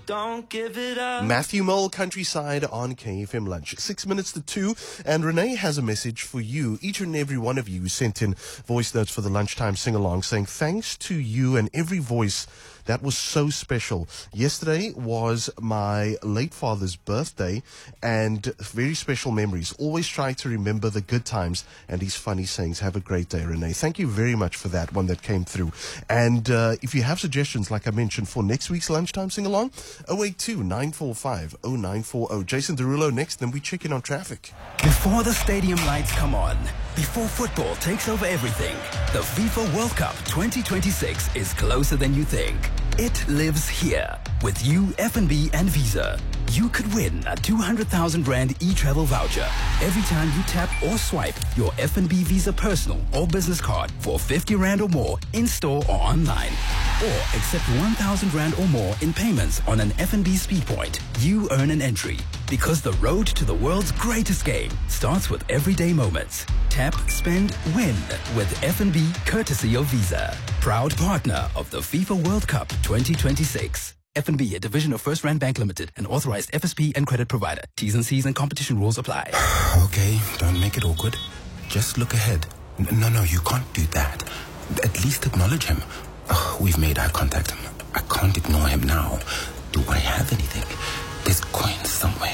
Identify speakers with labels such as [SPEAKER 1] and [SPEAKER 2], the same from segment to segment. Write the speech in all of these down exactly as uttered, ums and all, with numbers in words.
[SPEAKER 1] don't give it up.
[SPEAKER 2] Matthew Mole, Countryside on K F M Lunch. Six minutes to two, and Renee has a message for you. Each and every one of you who sent in voice notes for the lunchtime sing-along saying thanks to you and every voice. That was so special. Yesterday was my late father's birthday, and very special memories. Always try to remember the good times and his funny sayings. Have a great day, Renee. Thank you very much for that one that came through. And uh, if you have suggestions, like I mentioned, for next week's lunchtime sing-along, oh eight two, nine four five, oh nine four oh. Jason Derulo next, then we check in on traffic.
[SPEAKER 3] Before the stadium lights come on, before football takes over everything, the FIFA World Cup twenty twenty-six is closer than you think. It lives here. With you, F N B and Visa, you could win a two hundred thousand rand e-travel voucher every time you tap or swipe your F N B Visa personal or business card for fifty rand or more in store or online. Or accept one thousand rand or more in payments on an F N B speed point. You earn an entry. Because the road to the world's greatest game starts with everyday moments. Tap, spend, win with F N B courtesy of Visa. Proud partner of the FIFA World Cup twenty twenty-six. F N B, a division of First Rand Bank Limited, an authorized F S P and credit provider. T's and C's and competition rules apply.
[SPEAKER 4] Okay, don't make it awkward. Just look ahead. N- no, no, you can't do that. At least acknowledge him. Oh, we've made eye contact. I can't ignore him now. Do I have anything? There's coins somewhere.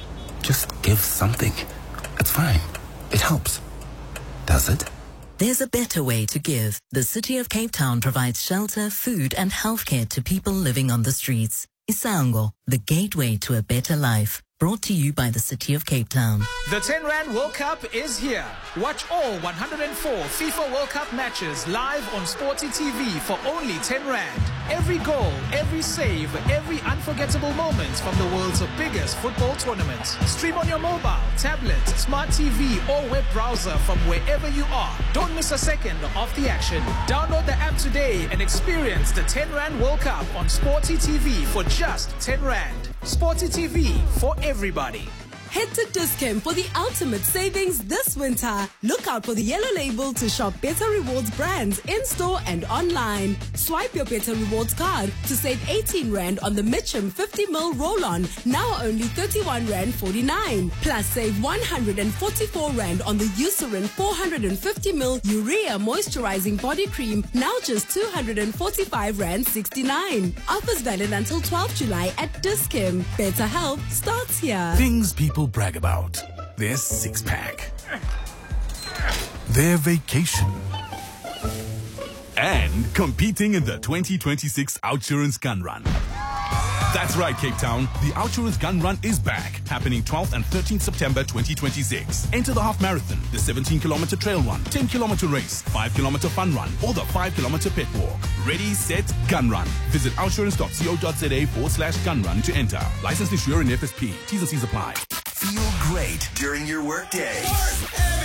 [SPEAKER 4] Just give something. It's fine. It helps. Does it?
[SPEAKER 5] There's a better way to give. The City of Cape Town provides shelter, food and healthcare to people living on the streets. Isango, the gateway to a better life. Brought to you by the City of Cape Town.
[SPEAKER 6] The ten Rand World Cup is here. Watch all one hundred four FIFA World Cup matches live on Sporty T V for only ten Rand. Every goal, every save, every unforgettable moment from the world's biggest football tournament. Stream on your mobile, tablet, smart T V or web browser from wherever you are. Don't miss a second of the action. Download the app today and experience the ten Rand World Cup on Sporty T V for just ten Rand. Sporty T V for everybody.
[SPEAKER 7] Head to Dis-Chem for the ultimate savings this winter. Look out for the yellow label to shop Better Rewards brands in-store and online. Swipe your Better Rewards card to save eighteen rand on the Mitchum fifty milliliter roll-on, now only thirty-one rand forty-nine. Plus save one hundred forty-four rand on the Eucerin four hundred fifty milliliter urea moisturizing body cream, now just two hundred forty-five rand sixty-nine. Offers valid until twelfth July at Dis-Chem. Better health starts here.
[SPEAKER 8] Things people brag about. Their six-pack. Their vacation. And competing in the twenty twenty-six Outsurance Gun Run. That's right, Cape Town. The Outsurance Gun Run is back, happening twelfth and thirteenth September twenty twenty-six. Enter the half marathon, the seventeen kilometer trail run, ten kilometer race, five kilometer fun run, or the five kilometer pet walk. Ready, set, gun run. Visit outsurance.co.za forward slash gun run to enter. Licensed insurer in F S P. T's and C's apply.
[SPEAKER 3] Feel great during your workday.